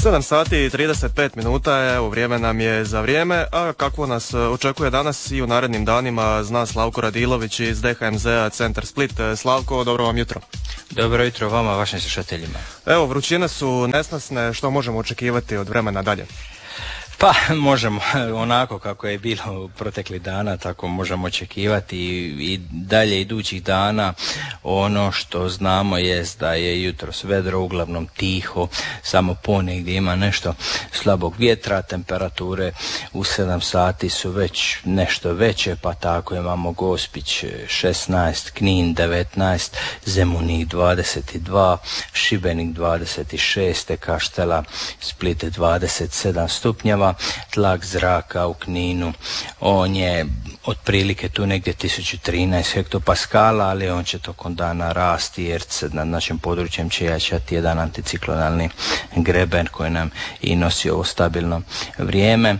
7 sati i 35 minuta, evo vrijeme nam je za vrijeme, a kakvo nas očekuje danas i u narednim danima zna Slavko Radilović iz DHMZ-a Centar Split. Slavko, dobro vam jutro. Dobro jutro vama, vašim slušateljima. Evo, vrućine su nesnosne, što možemo očekivati od vremena dalje? Pa možemo, onako kako je bilo proteklih dana, tako možemo očekivati i dalje idućih dana. Ono što znamo jest da je jutros vedro, uglavnom tiho, samo ponegdje ima nešto slabog vjetra, temperature u 7 sati su već nešto veće, pa tako imamo Gospić 16, Knin 19, Zemunik 22, Šibenik 26, Kaštela, Split 27 stupnjeva. Tlak zraka u Kninu, on je otprilike tu negdje 1013 hektopaskala, ali on će tokom dana rasti jer se nad našim područjem će jačati jedan anticiklonalni greben koji nam i nosi ovo stabilno vrijeme.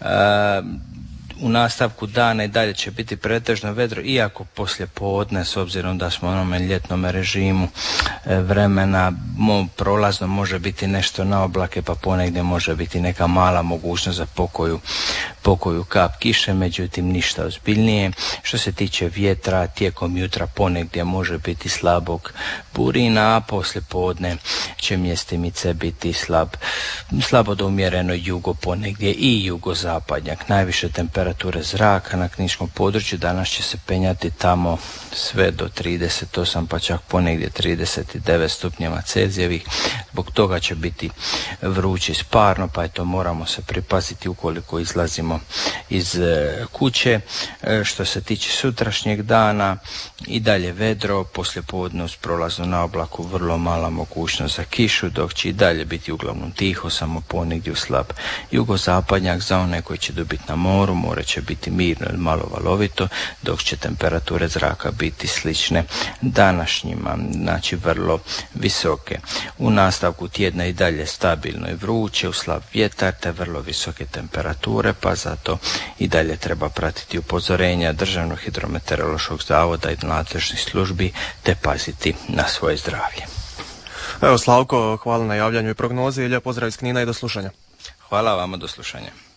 U nastavku dana i dalje će biti pretežno vedro, iako poslije podne, s obzirom da smo u onome ljetnom režimu vremena, prolazno može biti nešto na oblake, pa ponegdje može biti neka mala mogućnost za pokoju kap kiše, međutim ništa ozbiljnije. Što se tiče vjetra, tijekom jutra ponegdje može biti slabog burina, a poslije podne će mjestimice biti slabo do umjereno jugo ponegdje i jugozapadnjak. Najviše temperature zraka na kniškom području danas će se penjati tamo sve do 38, pa čak ponegdje 39 stupnjeva Celzijevih. Zbog toga će biti vruće sparno, pa eto moramo se pripaziti ukoliko izlazimo iz kuće. Što se tiče sutrašnjeg dana, i dalje vedro, poslijepodne uz prolaznu na oblaku vrlo mala mogućnost za kišu, dok će i dalje biti uglavnom tiho, samo ponegdje u slab jugozapadnjak. Za one koji će dobiti na moru, more će biti mirno ili malo valovito, dok će temperature zraka biti slične današnjima, znači vrlo visoke. U nastavku tjedna i dalje stabilno i vruće, u slab vjetar te vrlo visoke temperature, pa zato i dalje treba pratiti upozorenja Državnog hidrometeorološkog zavoda i nadležnih službi te paziti na svoje zdravlje. Evo Slavko, hvala na javljanju i prognozi, lijep pozdrav iz Knina i do slušanja. Hvala vama, do slušanja.